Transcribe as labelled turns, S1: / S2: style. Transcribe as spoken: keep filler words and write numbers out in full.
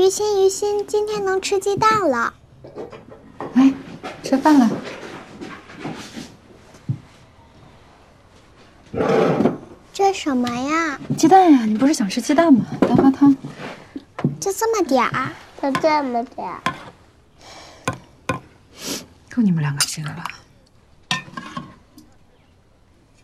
S1: 于心，于心，今天能吃鸡蛋了。
S2: 哎，吃饭了。
S1: 这什么呀？
S2: 鸡蛋呀，你不是想吃鸡蛋吗？蛋花汤。
S1: 就这么点儿？
S3: 就这么点儿。
S2: 够你们两个吃的了。